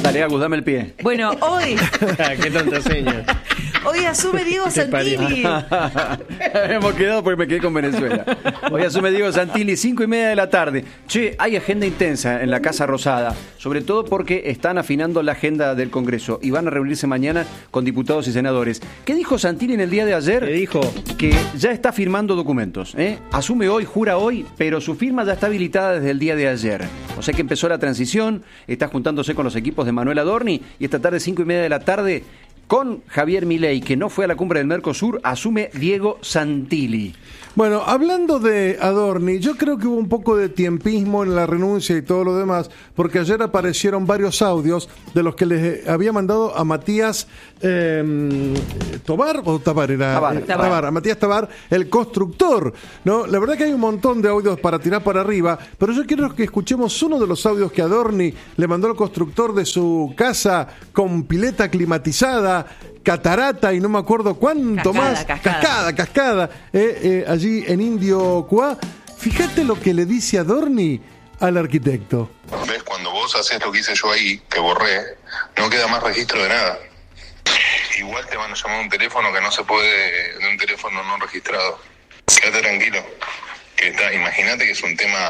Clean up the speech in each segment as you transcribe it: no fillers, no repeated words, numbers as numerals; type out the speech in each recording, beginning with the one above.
Dale, Agus, dame el pie. Bueno, hoy Qué tonta seña. hoy asume Diego Santilli. Hemos quedado porque me quedé con Venezuela. Hoy asume Diego Santilli, 5:30 de la tarde. Che, hay agenda intensa en la Casa Rosada, sobre todo porque están afinando la agenda del Congreso y van a reunirse mañana con diputados y senadores. ¿Qué dijo Santilli en el día de ayer? ¿Qué dijo? Que ya está firmando documentos. Asume hoy, jura hoy, pero su firma ya está habilitada desde el día de ayer. O sea que empezó la transición, está juntándose con los equipos de Manuel Adorni y esta tarde, 5:30 de la tarde, con Javier Milei, que no fue a la cumbre del Mercosur, asume Diego Santilli. Bueno, hablando de Adorni, yo creo que hubo un poco de tiempismo en la renuncia y todo lo demás, porque ayer aparecieron varios audios de los que les había mandado a Matías Tobar, o Tabar era Tabar. A Matías Tabar, el constructor, ¿no? La verdad que hay un montón de audios para tirar para arriba, pero yo quiero que escuchemos uno de los audios que Adorni le mandó al constructor de su casa con pileta climatizada, catarata y no me acuerdo cuánto más. Cascada. Allí en Indio Cuá. Fíjate lo que le dice Adorni al arquitecto. ¿Ves? Cuando vos haces lo que hice yo ahí, que borré, no queda más registro de nada. Igual te van a llamar a un teléfono que no se puede, de un teléfono no registrado. Quédate tranquilo. Imagínate que es un tema,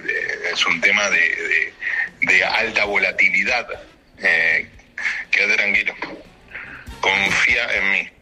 de alta volatilidad. Quédate tranquilo. Confía en mí.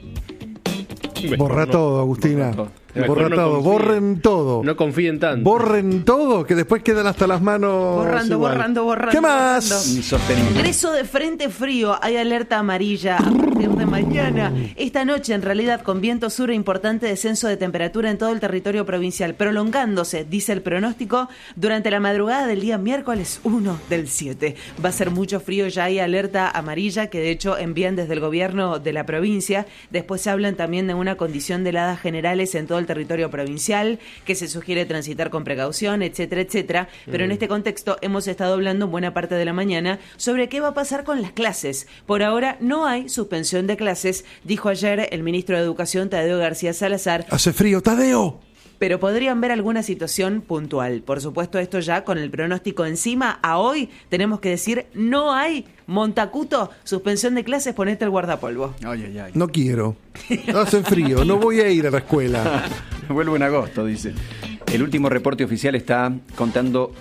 Borra todo, Agustina. Borra no todo. confíen. Borren todo. No confíen tanto. Borren todo, que después quedan hasta las manos. Borrando. ¿Qué más? Insostenible. Ingreso de frente frío, hay alerta amarilla a partir de mañana. Esta noche, en realidad, con viento sur e importante descenso de temperatura en todo el territorio provincial, prolongándose, dice el pronóstico, durante la madrugada del día miércoles 1 del 7. Va a ser mucho frío, ya hay alerta amarilla que de hecho envían desde el gobierno de la provincia. Después se hablan también de una condición de heladas generales en todo el territorio provincial, que se sugiere transitar con precaución, etcétera, etcétera. Pero en este contexto hemos estado hablando buena parte de la mañana sobre qué va a pasar con las clases. Por ahora no hay suspensión de clases, dijo ayer el ministro de Educación, Tadeo García Salazar. Hace frío, Tadeo. Pero podrían ver alguna situación puntual. Por supuesto, esto ya con el pronóstico encima, a hoy tenemos que decir, no hay Montacuto, suspensión de clases, ponete el guardapolvo. Ay. No quiero. Hace frío, no voy a ir a la escuela. Vuelvo en agosto, dice. El último reporte oficial está contando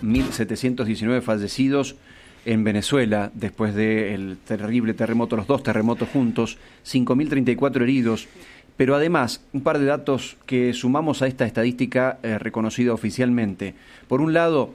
1.719 fallecidos en Venezuela después del terrible terremoto, los dos terremotos juntos, 5.034 heridos. Pero además, un par de datos que sumamos a esta estadística reconocida oficialmente. Por un lado,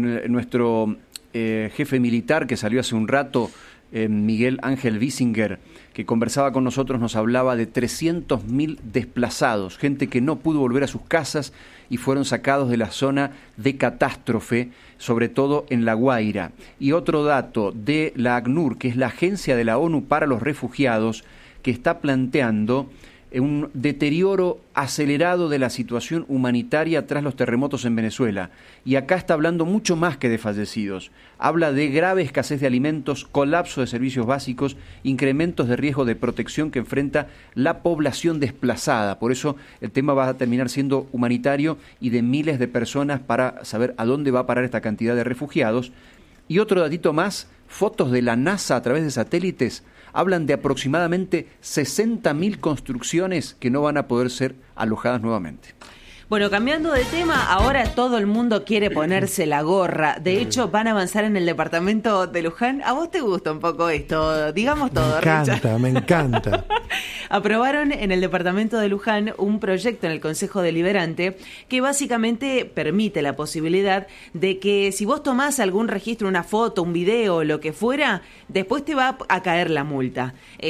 nuestro jefe militar que salió hace un rato, Miguel Ángel Bissinger, que conversaba con nosotros, nos hablaba de 300.000 desplazados, gente que no pudo volver a sus casas y fueron sacados de la zona de catástrofe, sobre todo en La Guaira. Y otro dato de la ACNUR, que es la Agencia de la ONU para los Refugiados, que está planteando un deterioro acelerado de la situación humanitaria tras los terremotos en Venezuela. Y acá está hablando mucho más que de fallecidos. Habla de grave escasez de alimentos, colapso de servicios básicos, incrementos de riesgo de protección que enfrenta la población desplazada. Por eso el tema va a terminar siendo humanitario y de miles de personas para saber a dónde va a parar esta cantidad de refugiados. Y otro datito más, fotos de la NASA a través de satélites hablan de aproximadamente 60.000 construcciones que no van a poder ser alojadas nuevamente. Bueno, cambiando de tema, ahora todo el mundo quiere ponerse la gorra. De hecho, van a avanzar en el departamento de Luján. ¿A vos te gusta un poco esto? Digamos todo, Richard. Me encanta. Aprobaron en el departamento de Luján un proyecto en el Consejo Deliberante que básicamente permite la posibilidad de que si vos tomás algún registro, una foto, un video, lo que fuera, después te va a caer la multa.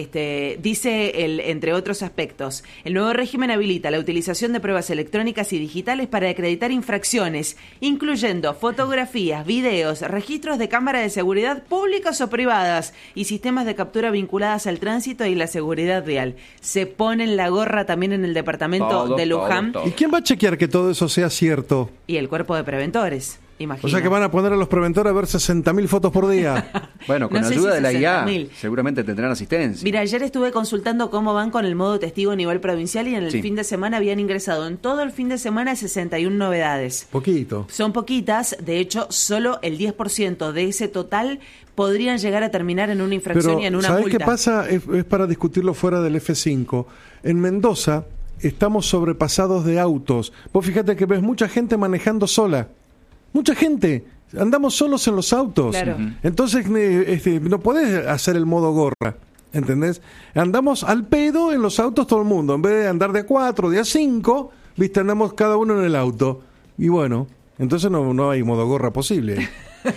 Dice, entre otros aspectos, el nuevo régimen habilita la utilización de pruebas electrónicas y digitales para acreditar infracciones, incluyendo fotografías, videos, registros de cámara de seguridad públicas o privadas y sistemas de captura vinculadas al tránsito y la seguridad vial. Se ponen la gorra también en el departamento de Luján. ¿Y quién va a chequear que todo eso sea cierto? Y el cuerpo de preventores. Imagino. O sea que van a poner a los preventores a ver 60.000 fotos por día. Bueno, con No sé ayuda si de la IA 60.000. seguramente tendrán asistencia. Mira, ayer estuve consultando cómo van con el modo testigo a nivel provincial y en el Sí. fin de semana habían ingresado en todo el fin de semana 61 novedades. Poquito. Son poquitas, de hecho, solo el 10% de ese total podrían llegar a terminar en una infracción Pero, y en una ¿sabés multa. qué pasa? Es para discutirlo fuera del F5. En Mendoza estamos sobrepasados de autos. Vos fíjate que ves mucha gente manejando sola. Mucha gente. Andamos solos en los autos. Claro. Entonces no podés hacer el modo gorra. ¿Entendés? Andamos al pedo en los autos todo el mundo. En vez de andar de a 4, de a 5, ¿viste? Andamos cada uno en el auto. Y bueno, entonces no hay modo gorra posible.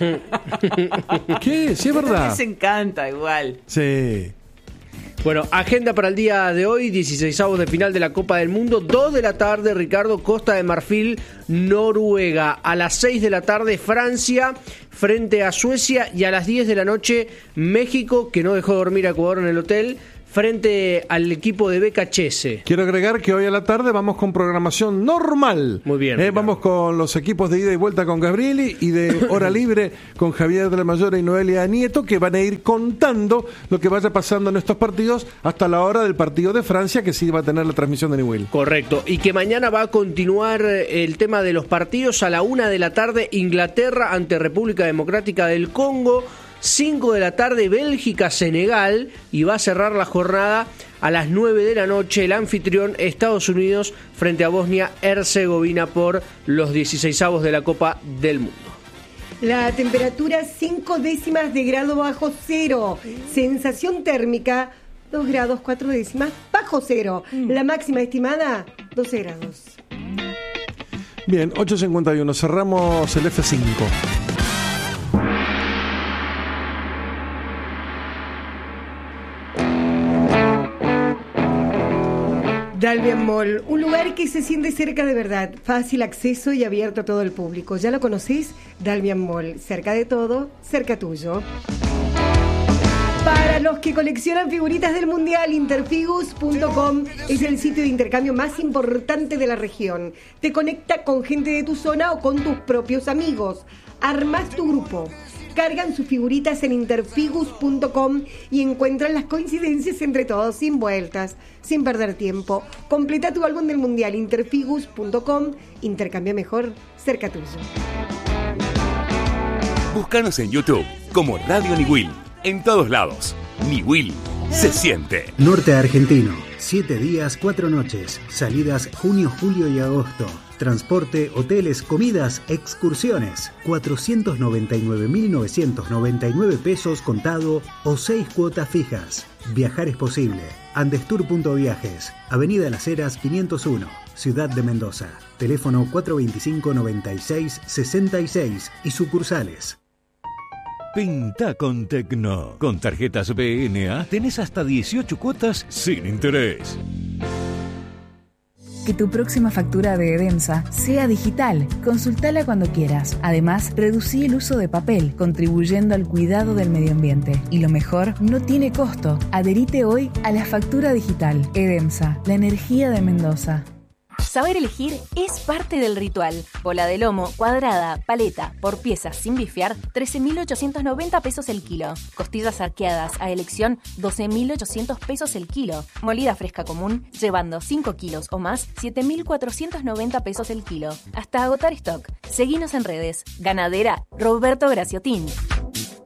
¿Qué? Sí, es verdad. Les encanta igual. Sí. Bueno, agenda para el día de hoy, 16avos de final de la Copa del Mundo, 2 de la tarde, Ricardo, Costa de Marfil, Noruega. A las 6 de la tarde, Francia frente a Suecia. Y a las 10 de la noche, México, que no dejó dormir a Ecuador en el hotel, frente al equipo de BKHS. Quiero agregar que hoy a la tarde vamos con programación normal. Muy bien, Ricardo. Vamos con los equipos de ida y vuelta con Gabrieli y de hora libre con Javier de la Mayora y Noelia Nieto, que van a ir contando lo que vaya pasando en estos partidos hasta la hora del partido de Francia, que sí va a tener la transmisión de Newell. Correcto, y que mañana va a continuar el tema de los partidos a la 1 de la tarde, Inglaterra ante República Democrática del Congo, 5 de la tarde, Bélgica-Senegal, y va a cerrar la jornada a las 9 de la noche, el anfitrión Estados Unidos frente a Bosnia-Herzegovina por los 16avos de la Copa del Mundo. La temperatura 5 décimas de grado bajo cero, sensación térmica 2 grados 4 décimas bajo cero, la máxima estimada 12 grados. Bien, 8:51, cerramos el F5. Dalvian Mall, un lugar que se siente cerca de verdad, fácil acceso y abierto a todo el público. ¿Ya lo conocés? Dalvian Mall, cerca de todo, cerca tuyo. Para los que coleccionan figuritas del Mundial, interfigus.com es el sitio de intercambio más importante de la región. Te conecta con gente de tu zona o con tus propios amigos. Armas tu grupo. Cargan sus figuritas en interfigus.com y encuentran las coincidencias entre todos, sin vueltas, sin perder tiempo. Completa tu álbum del Mundial, interfigus.com. Intercambia mejor, cerca tuyo. Búscanos en YouTube como Radio Newell. En todos lados. Newell se siente. Norte argentino. 7 días, 4 noches. Salidas junio, julio y agosto. Transporte, hoteles, comidas, excursiones. 499.999 pesos contado o 6 cuotas fijas. Viajar es posible. Andestour.viajes. Avenida Las Heras 501. Ciudad de Mendoza. Teléfono 425-96-66 y sucursales. Pinta con Tecno. Con tarjetas BNA tenés hasta 18 cuotas sin interés. Que tu próxima factura de Edemsa sea digital. Consultala cuando quieras. Además, reducí el uso de papel, contribuyendo al cuidado del medio ambiente. Y lo mejor, no tiene costo. Adherite hoy a la factura digital. Edemsa, la energía de Mendoza. Saber elegir es parte del ritual. Bola de lomo, cuadrada, paleta, por piezas sin bifear, 13.890 pesos el kilo. Costillas arqueadas a elección, 12.800 pesos el kilo. Molida fresca común, llevando 5 kilos o más, 7.490 pesos el kilo. Hasta agotar stock. Seguinos en redes. Ganadera Roberto Graciotín.